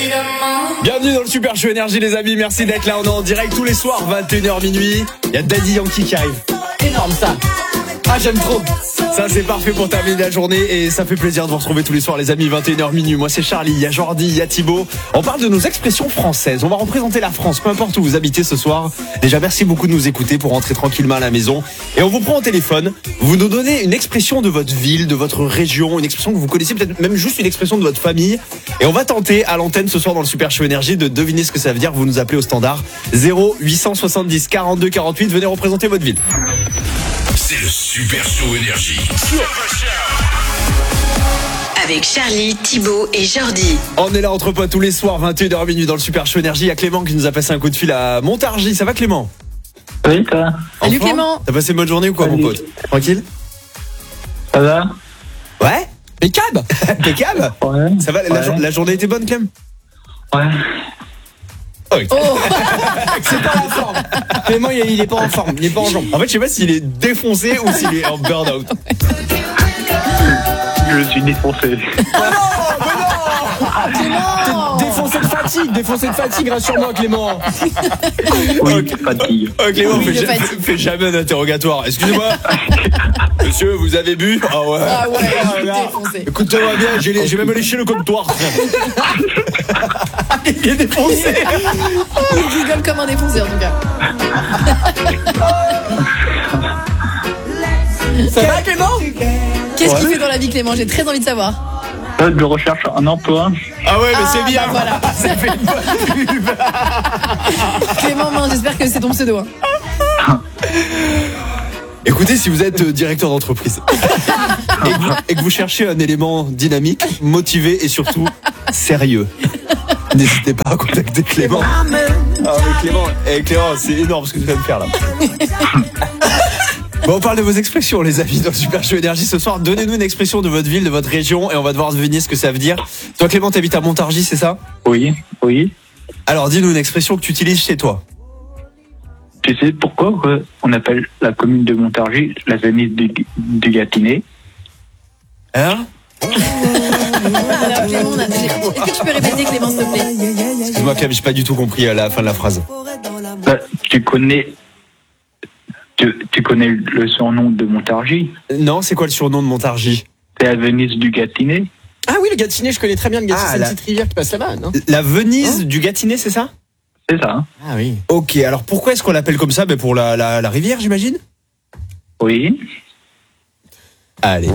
Bienvenue dans le Super Show Énergie les amis, merci d'être là, on est en direct tous les soirs 21h minuit. Il y a Daddy Yankee qui arrive. Énorme ça. Ah j'aime trop. Ça c'est parfait pour terminer la journée et ça fait plaisir de vous retrouver tous les soirs les amis, 21h minuit. Moi c'est Charlie, il y a Jordi, il y a Thibaut. On parle de nos expressions françaises, on va représenter la France, peu importe où vous habitez ce soir. Déjà merci beaucoup de nous écouter pour rentrer tranquillement à la maison. Et on vous prend au téléphone, vous nous donnez une expression de votre ville, de votre région, une expression que vous connaissez, peut-être même juste une expression de votre famille. Et on va tenter à l'antenne ce soir dans le Super Show Énergie de deviner ce que ça veut dire. Vous nous appelez au standard 0870 42 48, venez représenter votre ville. C'est le Super Show Énergie. Avec Charlie, Thibaut et Jordi. On est là entre potes tous les soirs, 21h minuit dans le Super Show Énergie. Il y a Clément qui nous a passé un coup de fil à Montargis. Ça va Clément? Oui, toi. Salut Clément. T'as passé une bonne journée ou quoi Salut. mon pote? Tranquille? Ça va? Ouais? Impeccable. Impeccable. Ouais. Ça va, la journée était bonne Clem? Ouais. Ok. Oh. C'est pas la forme. Clément il est pas en forme, il est pas en jambes. En fait je sais pas s'il est défoncé ou s'il est en burn-out. Je suis défoncé. Clément. Défoncé de fatigue, rassure-moi Clément. Oui, Ok. fatigue. Clément, Oui, de fatigue. fais jamais d'interrogatoire. Excusez-moi. Monsieur, vous avez bu? Ah ouais. Ah ouais, je suis là. défoncé. Écoute-moi bien, j'ai même léché le comptoir. Il est défoncé. Il rigole comme un défoncé en tout cas. Ça va Clément? Qu'est-ce qu'il fait dans la vie Clément? J'ai très envie de savoir. Je recherche un emploi. Ah ouais, mais c'est bien. Bah voilà. Ça fait une bonne pub. Clément, j'espère que c'est ton pseudo. Hein. Écoutez, si vous êtes directeur d'entreprise et que vous cherchez un élément dynamique, motivé et surtout sérieux, n'hésitez pas à contacter Clément. Ah mais Clément, c'est énorme ce que tu vas me faire là. Bon, on parle de vos expressions les amis dans le Super Show Énergie ce soir. Donnez-nous une expression de votre ville, de votre région et on va devoir deviner ce que ça veut dire. Toi Clément, t'habites à Montargis, c'est ça? Oui, oui. Alors dis-nous une expression que tu utilises chez toi. Tu sais pourquoi on appelle la commune de Montargis la Venise du Gâtinais? Hein? Alors Clément, est-ce que tu peux répéter Clément s'il te plaît? Excuse-moi Clem, j'ai pas du tout compris à la fin de la phrase. Tu connais le surnom de Montargis? Non, c'est quoi le surnom de Montargis? C'est la Venise du Gâtinais? Ah oui, le Gâtinais, je connais très bien le Gâtinais, c'est une petite rivière qui passe là-bas, non? La Venise du Gâtinais, c'est ça? C'est ça. Ah oui. Ok, alors pourquoi est-ce qu'on l'appelle comme ça? Ben pour la rivière, j'imagine? Oui. Allez.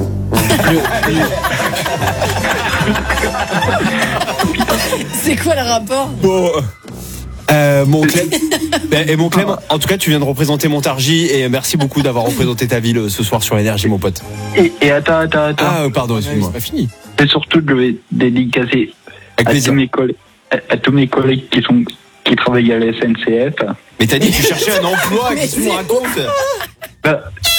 C'est quoi le rapport? Bon. Mon Clem, mon Clem, en tout cas, tu viens de représenter Montargis et merci beaucoup d'avoir représenté ta ville ce soir sur Énergie, mon pote. Et attends. Ah, pardon, excuse-moi. C'est pas fini. Et surtout, je vais dédicacer Avec à plaisir. tous mes collègues qui travaillent à la SNCF. Mais t'as dit que tu cherchais un emploi, Mais qu'est-ce que tu me c'est racontes? Bah.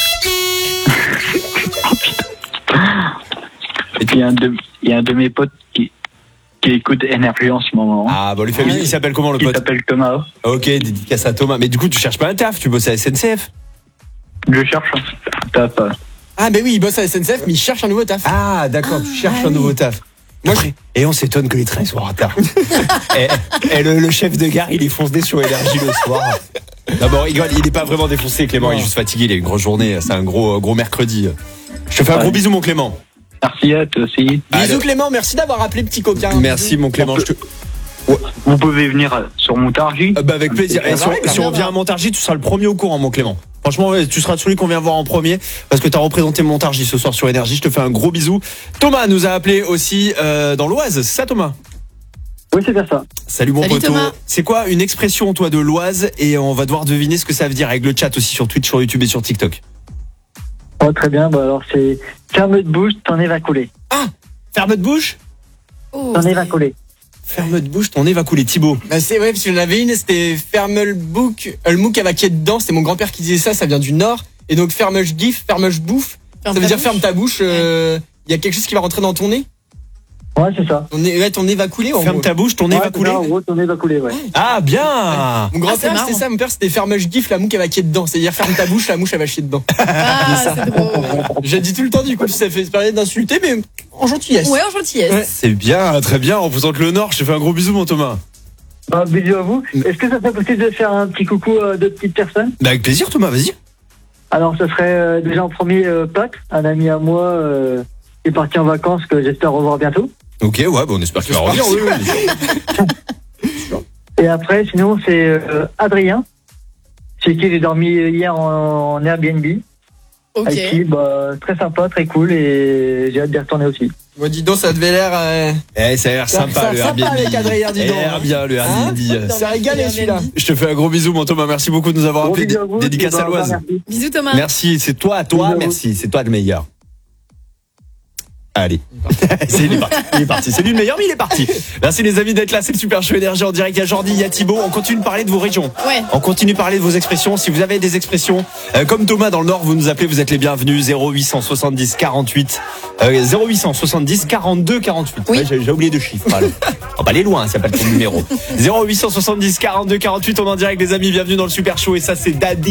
Il y a un de mes potes qui écoute Énergie en ce moment. Ah, bah, lui fait, il s'appelle comment le Il pote? s'appelle Thomas. Ok, dédicace à Thomas. Mais du coup, tu cherches pas un taf, tu bosses à la SNCF? Je cherche un taf. Ah mais oui, il bosse à la SNCF, mais il cherche un nouveau taf. Ah, d'accord, tu cherches un nouveau taf. Moi, Et on s'étonne que les trains soient en retard. et le chef de gare, il est foncé sur Énergie le soir. D'abord, il n'est pas vraiment défoncé, Clément. Il est juste fatigué. Il a une grosse journée. C'est un gros mercredi. Je te fais un gros bisou, mon Clément. Merci à toi aussi. Bisous Clément, merci d'avoir appelé petit coquin. Merci, mon Clément. Vous pouvez venir sur Montargis. Bah, avec plaisir. Et si on vient à Montargis, tu seras le premier au courant, mon Clément. Franchement, ouais, tu seras celui qu'on vient voir en premier parce que tu as représenté Montargis ce soir sur Énergie. Je te fais un gros bisou. Thomas nous a appelé aussi dans l'Oise. C'est ça, Thomas? Oui, c'est bien ça. Salut mon Salut, poteau. Thomas. C'est quoi une expression, toi, de l'Oise? Et on va devoir deviner ce que ça veut dire avec le chat aussi sur Twitch, sur YouTube et sur TikTok. Oh, très bien. Bah, alors, c'est ferme de bouche, t'en es va couler. Ah, ferme de bouche? Oh, T'en es va couler. Ferme de bouche, ton nez va couler, Thibaut. Bah c'est vrai, parce que j'en avais une, c'était Fermelbouk, le mouk avec qui est dedans, c'était mon grand-père qui disait ça vient du Nord. Et donc fermeuche gif, fermeuche bouffe, ça veut dire ferme ta bouche, il y a quelque chose qui va rentrer dans ton nez? Ouais, c'est ça. Ton nez va couler en Ferme gros. ta bouche, ton nez va Ouais, couler. c'est ça, en gros, ton nez va couler, ouais. Ah, bien. Mon grand-père c'est marrant. c'était ça, mon père c'était ferme-je gifle, la mouche elle va chier dedans. C'est-à-dire ferme ta bouche, la mouche elle va chier dedans. Ah, c'est drôle. J'ai dit tout le temps du coup, ça fait parler d'insulter, mais en gentillesse. Ouais, en gentillesse. Ouais. C'est bien, très bien. On vous le Nord. Je te fais un gros bisou, mon Thomas. Bah, bisous à vous. Est-ce que ça serait possible de faire un petit coucou à deux petites personnes? Bah, avec plaisir, Thomas, vas-y. Alors, ce serait déjà en premier Pat, un ami à moi qui est parti en vacances que j'espère revoir bientôt. Ok, ouais, bah, on espère qu'il va revenir. Oui, oui. Et après, sinon, c'est Adrien, chez qui j'ai dormi hier en Airbnb. Ok. Avec qui, bah, très sympa, très cool, et j'ai hâte d'y retourner aussi. Moi dis donc, ça devait l'air. Eh, ça a l'air sympa, Ça a le l'air sympa Airbnb. avec Adrien, dis donc. Eh, bien, le Airbnb. C'est régalé celui-là. Je te fais un gros bisou, mon Thomas. Merci beaucoup de nous avoir Gros appelé. bisous à vous, Dédicace et à bah, l'Oise. merci. Bisous Thomas. Merci, c'est toi, Bisous à vous. merci. C'est toi le meilleur. Allez, il est parti. C'est lui le meilleur, mais il est parti. Merci les amis d'être là. C'est le Super Show Énergie en direct. Il y a Jordi, il y a Thibaut. On continue de parler de vos régions. Ouais. On continue de parler de vos expressions. Si vous avez des expressions comme Thomas dans le Nord, vous nous appelez, vous êtes les bienvenus. 0870 48 0870 42 48. Oui. Ouais, j'ai oublié de chiffres. Voilà. On va pas aller loin, ça s'appelle ton numéro. 0870 42 48. On est en direct les amis. Bienvenue dans le Super Show et ça c'est Daddy.